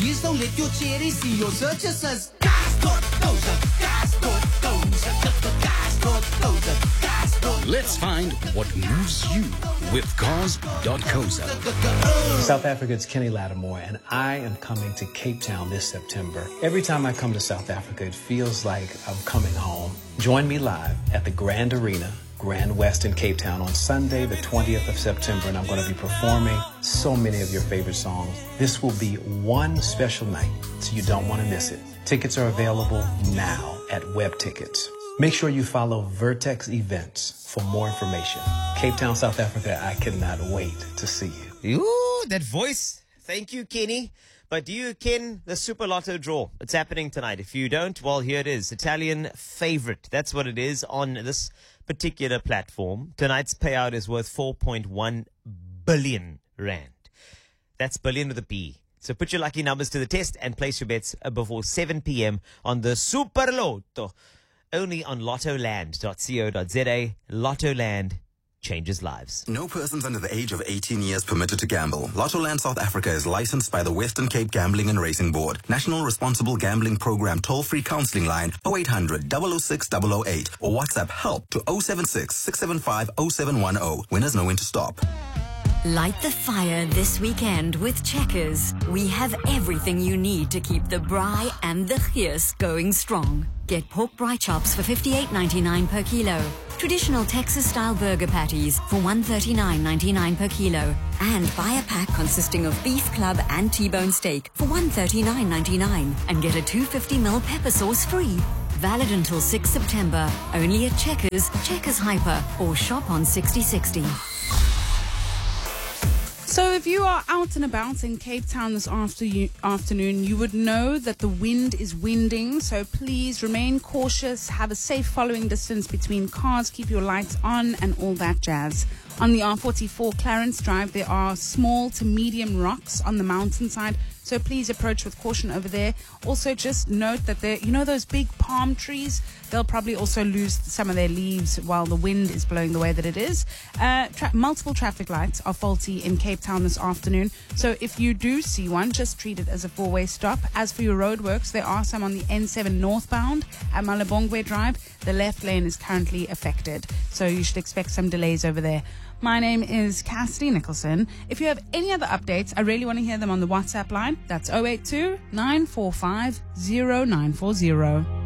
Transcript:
Please don't let your cherry see your search just says gas.goza, gas.goza, gas.goza, gas.goza. Let's find what moves you with Cars.coza. South Africa, it's Kenny Lattimore, and I am coming to Cape Town this September. Every time I come to South Africa, it feels like I'm coming home. Join me live at the Grand Arena, Grand West in Cape Town on Sunday, the 20th of September, and I'm going to be performing so many of your favorite songs. This will be one special night, so you don't want to miss it. Tickets are available now at Web Tickets. Make sure you follow Vertex Events for more information. Cape Town, South Africa, I cannot wait to see you. Ooh, that voice. Thank you, Kenny. But do you ken the Super Lotto draw? It's happening tonight. If you don't, well, here it is. Italian favorite. That's what it is on this particular platform. Tonight's payout is worth 4.1 billion rand. That's billion with a B. So put your lucky numbers to the test and place your bets before 7 p.m. on the Super Lotto. Only on lottoland.co.za. Lottoland changes lives. No persons under the age of 18 years permitted to gamble. Lottoland South Africa is licensed by the Western Cape Gambling and Racing Board. National Responsible Gambling Program toll-free counseling line 0800 006 008 or WhatsApp help to 076 675 0710. Winners know when to stop. Light the fire this weekend with Checkers. We have everything you need to keep the braai and the geus going strong. Get pork braai chops for $58.99 per kilo. Traditional Texas-style burger patties for $139.99 per kilo. And buy a pack consisting of beef club and T-bone steak for $139.99 and get a 250ml pepper sauce free. Valid until 6 September. Only at Checkers, Checkers Hyper, or shop on 6060. So if you are out and about in Cape Town this afternoon, you would know that the wind is winding. So please remain cautious, have a safe following distance between cars, keep your lights on and all that jazz. On the R44 Clarence Drive, there are small to medium rocks on the mountainside. So please approach with caution over there. Also, just note that those big palm trees, they'll probably also lose some of their leaves while the wind is blowing the way that it is. Multiple traffic lights are faulty in Cape Town this afternoon. So if you do see one, just treat it as a four-way stop. As for your roadworks, there are some on the N7 northbound at Malabongwe Drive. The left lane is currently affected. So you should expect some delays over there. My name is Cassidy Nicholson. If you have any other updates, I really want to hear them on the WhatsApp line. That's 082 945 0940.